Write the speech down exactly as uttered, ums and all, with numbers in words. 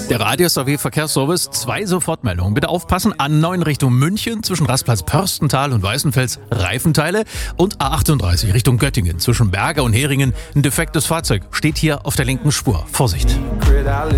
Der Radius A W Verkehrsservice, zwei Sofortmeldungen. Bitte aufpassen, A neun Richtung München zwischen Rastplatz Pörstental und Weißenfels Reifenteile und A achtunddreißig Richtung Göttingen zwischen Berge und Heringen ein defektes Fahrzeug. Steht hier auf der linken Spur. Vorsicht!